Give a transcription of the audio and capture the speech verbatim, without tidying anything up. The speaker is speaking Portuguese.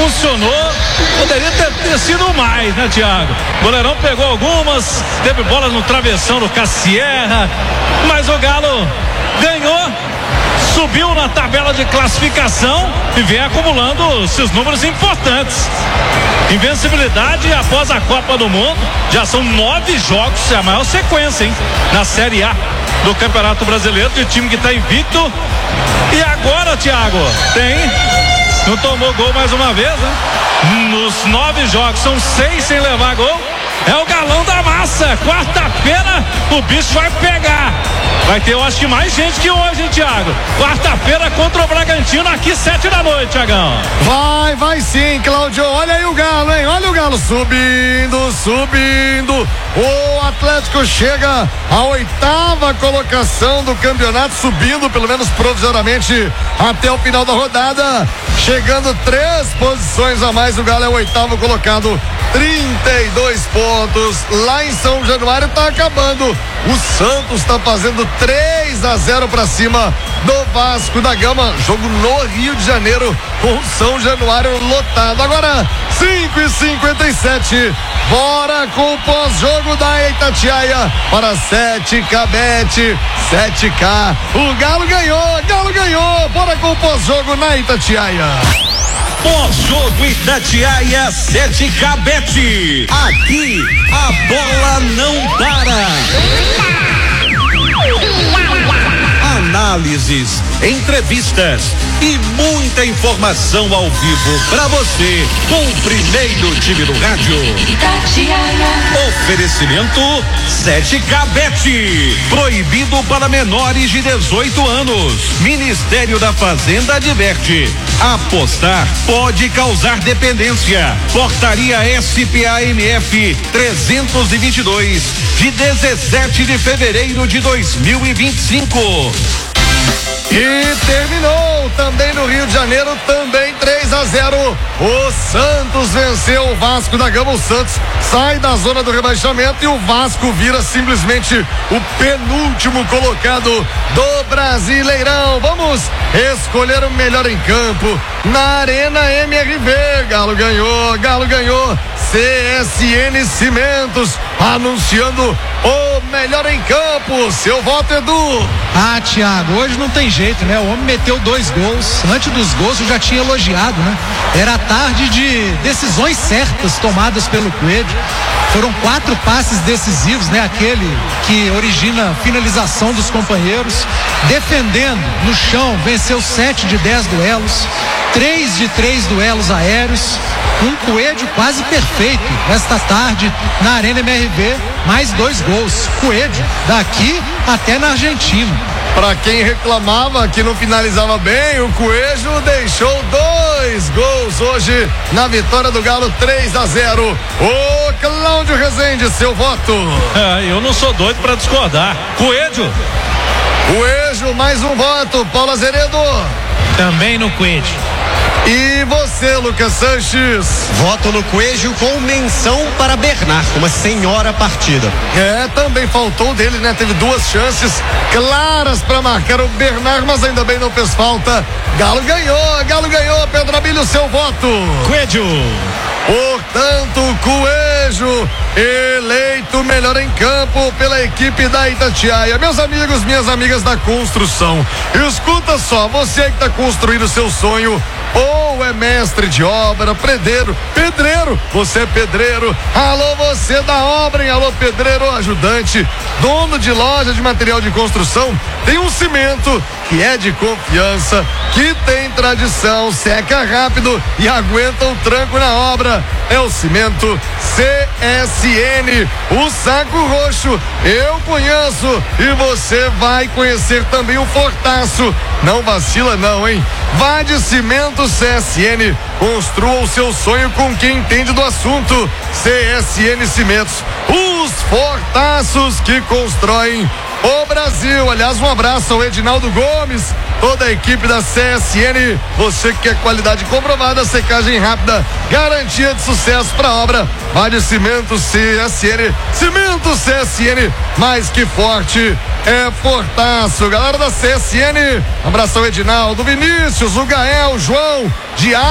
funcionou, poderia ter, ter sido mais, né, Thiago? O goleirão pegou algumas, teve bola no travessão do Cassierra, mas o Galo ganhou, subiu na tabela de classificação e vem acumulando seus números importantes. Invencibilidade após a Copa do Mundo, já são nove jogos, é a maior sequência, hein? Na Série A do Campeonato Brasileiro, de time que está invicto. E agora, Thiago, tem, não tomou gol mais uma vez, né? Nos nove jogos, são seis sem levar gol. É o Galão da Massa. Quarta-feira o bicho vai pegar. Vai ter, eu acho que mais gente que hoje, hein, Thiago? Quarta-feira contra o Bragantino, aqui sete da noite, Thiagão. Vai, vai sim, Cláudio. Olha aí o Galo, hein? Olha o Galo subindo, subindo. O Atlético chega à oitava colocação do campeonato, subindo pelo menos provisoriamente até o final da rodada. Chegando três posições a mais, o Galo é o oitavo colocado, trinta e dois pontos. Lá em São Januário tá acabando. O Santos tá fazendo três a zero pra cima do Vasco da Gama. Jogo no Rio de Janeiro, com o São Januário lotado. Agora, cinco e cinquenta e sete. Bora com o pós-jogo da Itatiaia para sete K Bet, sete K. O Galo ganhou, Galo ganhou. Bora com o pós-jogo na Itatiaia. Pós-jogo Itatiaia sete K Bet. Aqui a bola não para. Análises, entrevistas e muita informação ao vivo para você com o primeiro time do rádio. Itatiaia. Oferecimento sete K Bet. Proibido para menores de dezoito anos. Ministério da Fazenda adverte: apostar pode causar dependência. Portaria S P A M F trezentos e vinte e dois, de dezessete de fevereiro de dois mil e vinte e cinco. E terminou também no Rio de Janeiro, também três a zero. O Santos venceu o Vasco da Gama. O Santos sai da zona do rebaixamento e o Vasco vira simplesmente o penúltimo colocado do Brasileirão. Vamos escolher o melhor em campo na Arena M R V. Galo ganhou, Galo ganhou. C S N Cimentos anunciando o melhor em campo. Seu voto, Edu. Ah, Thiago, hoje não tem jeito, né? O homem meteu dois gols. Antes dos gols eu já tinha elogiado, né? Era tarde de decisões certas tomadas pelo Coelho. Foram quatro passes decisivos, né? Aquele que origina finalização dos companheiros. Defendendo no chão, venceu sete de dez duelos. Três de três duelos aéreos. Um Coelho quase perfeito esta tarde na Arena M R V. Mais dois gols. Coelho daqui até na Argentina. Para quem reclamava que não finalizava bem, o Coelho deixou dois gols hoje na vitória do Galo, três a zero. Ô Cláudio Rezende, seu voto. É, eu não sou doido para discordar. Coelho. Coelho, mais um voto. Paulo Azeredo. Também no Coelho. E você, Lucas Sanches? Voto no Coelho com menção para Bernard, uma senhora partida. É, também faltou dele, né? Teve duas chances claras para marcar o Bernard, mas ainda bem não fez falta. Galo ganhou, Galo ganhou. Pedro Abílio, seu voto. Coelho. Portanto, Coelho eleito melhor em campo pela equipe da Itatiaia. Meus amigos, minhas amigas da construção, escuta só, você que está construindo o seu sonho, ou é mestre de obra, pedreiro, pedreiro, você é pedreiro, alô você da obra, hein? Alô pedreiro, ajudante, dono de loja de material de construção, tem um cimento que é de confiança, que tem tradição, seca rápido e aguenta o tranco na obra. É o cimento C S N, o saco roxo. Eu conheço e você vai conhecer também o Fortaço. Não vacila não, hein? Vá de Cimento C S N, construa o seu sonho com quem entende do assunto. C S N Cimentos, os Fortaços que constroem o Brasil. Aliás, um abraço ao Edinaldo Gomes, toda a equipe da C S N. Você que quer qualidade comprovada, secagem rápida, garantia de sucesso para a obra. Vai de Cimento C S N. Cimento C S N, mais que forte é Fortaço. Galera da C S N, abraço ao Edinaldo, Vinícius, o Gael, o João, Diário.